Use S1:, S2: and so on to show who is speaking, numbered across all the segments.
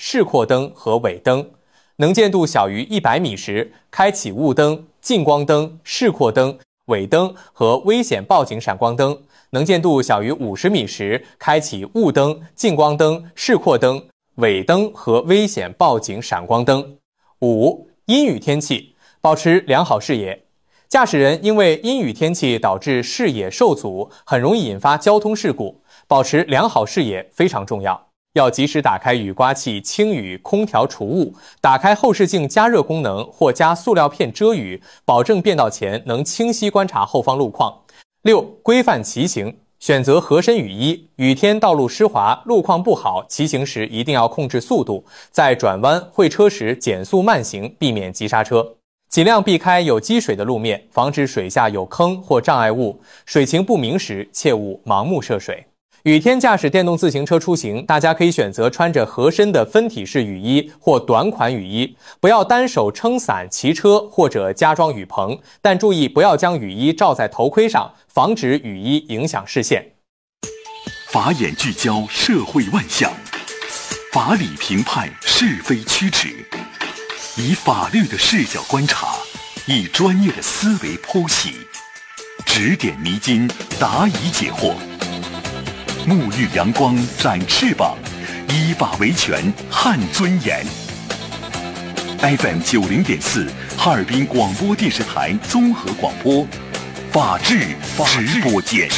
S1: 示廓灯和尾灯。能见度小于100米时，开启雾灯、近光灯、示廓灯、尾灯和危险报警闪光灯；能见度小于50米时，开启雾灯、近光灯、示廓灯、尾灯和危险报警闪光灯。5. 阴雨天气，保持良好视野。驾驶人因为阴雨天气导致视野受阻，很容易引发交通事故，保持良好视野非常重要。要及时打开雨刮器清雨空调除雾，打开后视镜加热功能或加塑料片遮雨，保证变道前能清晰观察后方路况。6. 规范骑行，选择合身雨衣。雨天道路湿滑，路况不好，骑行时一定要控制速度，在转弯会车时减速慢行，避免急刹车。尽量避开有积水的路面，防止水下有坑或障碍物。水情不明时，切勿盲目涉水。雨天驾驶电动自行车出行，大家可以选择穿着合身的分体式雨衣或短款雨衣，不要单手撑伞骑车或者加装雨棚，但注意不要将雨衣罩在头盔上，防止雨衣影响视线。
S2: 法眼聚焦社会万象，法理评判是非曲直，以法律的视角观察，以专业的思维剖析，指点迷津，答疑解惑。沐浴阳光展翅膀，依法维权撼尊严。FM 90.4哈尔滨广播电视台综合广播，法治直播间。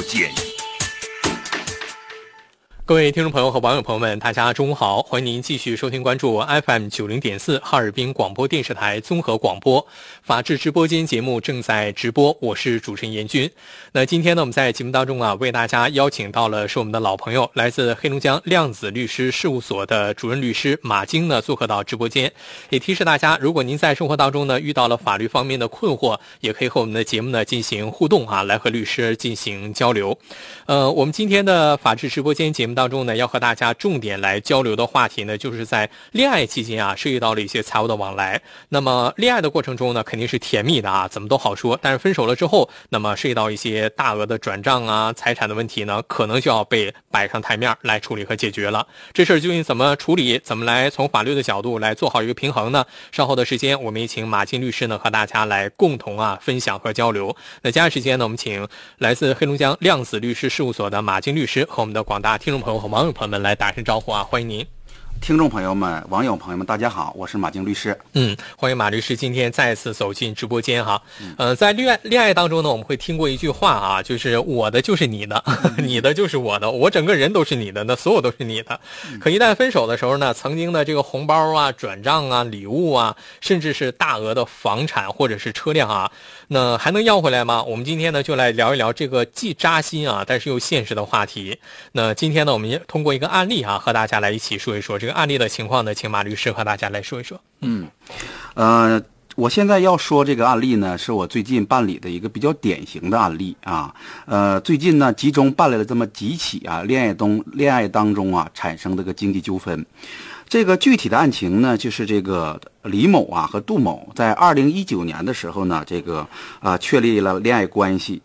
S1: 各位听众朋友和网友朋友们，大家中午好，欢迎您继续收听关注 FM 90.4哈尔滨广播电视台综合广播法治直播间节目正在直播，我是主持人严军。那今天呢，我们在节目当中为大家邀请到了是我们的老朋友，来自黑龙江量子律师事务所的主任律师马晶呢，做客到直播间。也提示大家，如果您在生活当中呢遇到了法律方面的困惑，也可以和我们的节目呢进行互动来和律师进行交流。我们今天的法治直播间节目当中呢，要和大家重点来交流的话题呢，就是在恋爱期间涉及到了一些财务的往来。那么恋爱的过程中呢，肯定是甜蜜的怎么都好说，但是分手了之后，那么涉及到一些大额的转账财产的问题呢，可能就要被摆上台面来处理和解决了。这事儿究竟怎么处理，怎么来从法律的角度来做好一个平衡呢？稍后的时间，我们也请马晶律师呢和大家来共同分享和交流。那接下来时间呢，我们请来自黑龙江量子律师事务所的马晶律师和我们的广大听众朋友和网友朋友们来打声招呼欢迎您。
S3: 听众朋友们、网友朋友们，大家好，我是马晶律师。
S1: 欢迎马律师今天再次走进直播间在恋爱当中呢，我们会听过一句话就是我的就是你的，你的就是我的，我整个人都是你的，那所有都是你的。可一旦分手的时候呢，曾经的这个红包转账礼物甚至是大额的房产或者是车辆那还能要回来吗？我们今天呢就来聊一聊这个既扎心但是又现实的话题。那今天呢，我们也通过一个案例和大家来一起说一说这个案例的情况呢，请马律师和大家来说一说。
S3: 我现在要说这个案例呢，是我最近办理的一个比较典型的案例最近呢，集中办理了这么几起恋爱当中产生这个经济纠纷。这个具体的案情呢，就是这个李某和杜某在2019年的时候呢，这个确立了恋爱关系。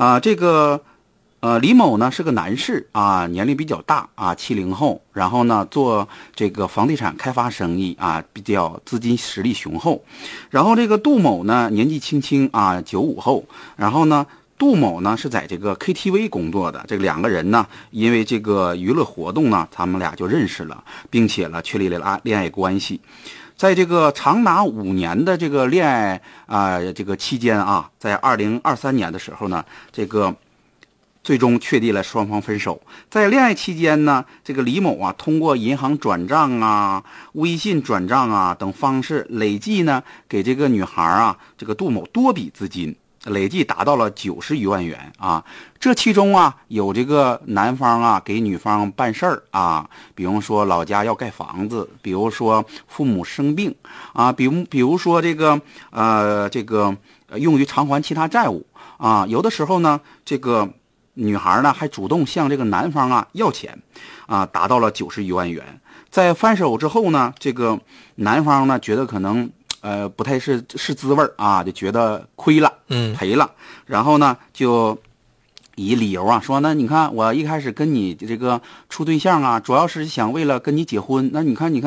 S3: 李某呢是个男士年龄比较大70后，然后呢做这个房地产开发生意比较资金实力雄厚。然后这个杜某呢年纪轻轻95后，然后呢杜某呢是在这个 KTV 工作的。这两个人呢因为这个娱乐活动呢，他们俩就认识了，并且呢确立了恋爱关系。在这个长达5年的这个恋爱这个期间在2023年的时候呢，这个最终确定了双方分手。在恋爱期间呢，这个李某通过银行转账微信转账等方式，累计呢给这个女孩这个杜某多笔资金，累计达到了90余万元这其中有这个男方给女方办事儿比如说老家要盖房子，比如说父母生病比如说这个用于偿还其他债务有的时候呢，这个女孩呢还主动向这个男方要钱达到了90余万元。在分手之后呢，这个男方呢觉得可能不太是滋味就觉得亏了赔了，然后呢就以理由说，那你看我一开始跟你这个处对象主要是想为了跟你结婚，那你看